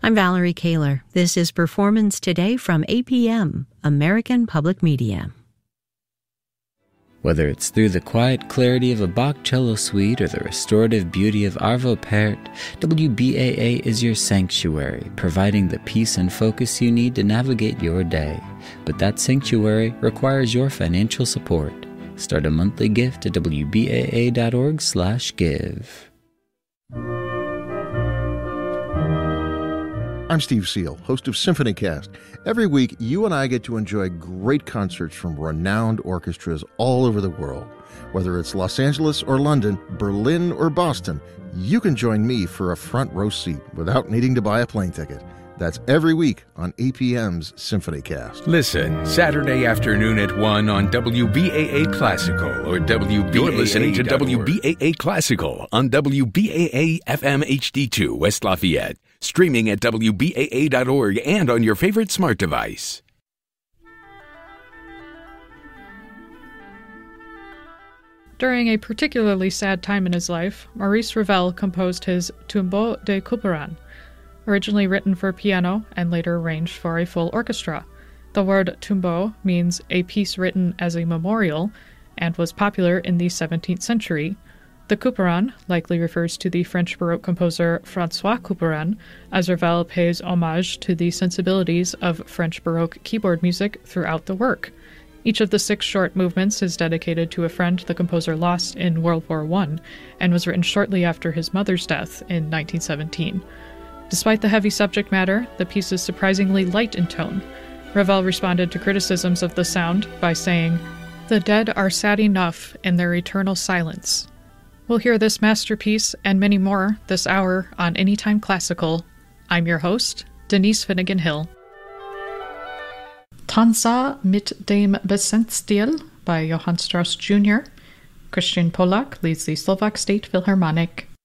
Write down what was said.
I'm Valerie Kaler. This is Performance Today from APM, American Public Media. Whether it's through the quiet clarity of a Bach cello suite or the restorative beauty of Arvo Pärt, WBAA is your sanctuary, providing the peace and focus you need to navigate your day. But that sanctuary requires your financial support. Start a monthly gift at wbaa.org/give. I'm Steve Seal, host of SymphonyCast. Every week, you and I get to enjoy great concerts from renowned orchestras all over the world. Whether it's Los Angeles or London, Berlin or Boston, you can join me for a front row seat without needing to buy a plane ticket. That's every week on APM's SymphonyCast. Listen Saturday afternoon at 1 on WBAA Classical or WBAA. You're listening to WBAA Classical on WBAA FM HD2 West Lafayette. Streaming at WBAA.org and on your favorite smart device. During a particularly sad time in his life, Maurice Ravel composed his Tombeau de Couperin, originally written for piano and later arranged for a full orchestra. The word tombeau means a piece written as a memorial and was popular in the 17th century. The Couperin likely refers to the French Baroque composer François Couperin, as Ravel pays homage to the sensibilities of French Baroque keyboard music throughout the work. Each of the 6 short movements is dedicated to a friend the composer lost in World War I and was written shortly after his mother's death in 1917. Despite the heavy subject matter, the piece is surprisingly light in tone. Ravel responded to criticisms of the sound by saying, "The dead are sad enough in their eternal silence." We'll hear this masterpiece and many more this hour on Anytime Classical. I'm your host, Denise Finnegan Hill. Tanza mit dem Besenstiel by Johann Strauss Jr. Christian Polak leads the Slovak State Philharmonic.